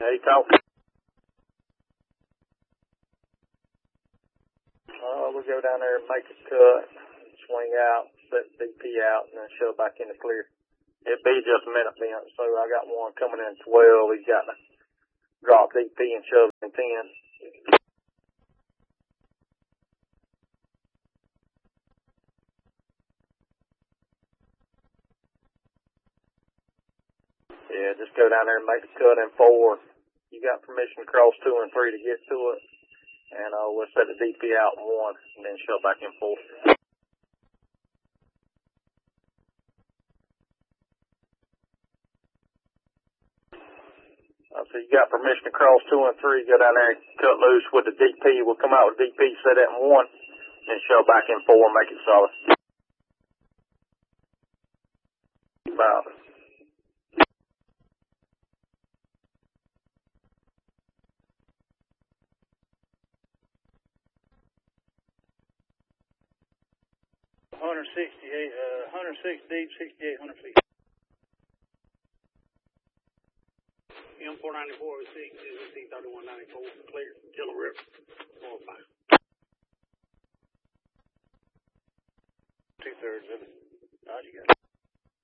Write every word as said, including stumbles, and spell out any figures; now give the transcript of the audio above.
Hey, talk. Uh, we'll go down there and make a cut, swing out, set D P out, and then shove back in the clear. It'll be just a minute then. So I got one coming in twelve. He's got to drop D P and shove in ten. Yeah, just go down there and make a cut in four. You got permission to cross two and three to get to it. And uh, we'll set the D P out in one and then shove back in four. Uh, so you got permission to cross two and three. Go down there and cut loose with the D P. We'll come out with D P, set it in one, and shove back in four and make it solid. About. one sixty-eight, uh, one oh six deep, sixty-eight hundred feet. M four ninety-four oh six, C thirty-one ninety-four, clear, Yellow River.